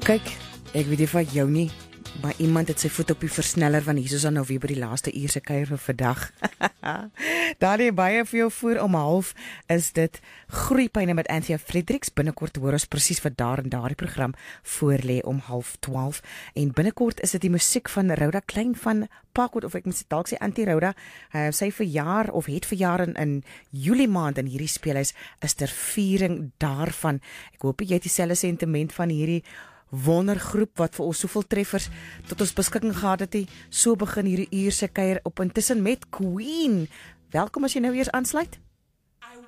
Kyk, ek weet nie van jou nie, maar iemand het sy voet op die versneller van hier is dan nou weer by die laaste uur se kuier vir vandag. Daar lê baie vir jou voor om 12:30 is dit Groeipyne met Anthea Fredericks. Binnekort hoor ons presies wat daar in daardie program voor lê om 11:30. En binnekort is dit die musiek van Rhoda Klein van Parkwood, of ek moet dalk sê Antie Rhoda. Sy verjaar of het verjaar in Julie maand in hierdie speelhuis is ter viering daarvan. Ek hoop jy het dieselfde sentiment van hierdie wondergroep wat vir ons soveel treffers tot ons beskikking gehad het. So begin hierdie uur se kuier op intussen met Queen. Welkom as jy nou eers aansluit.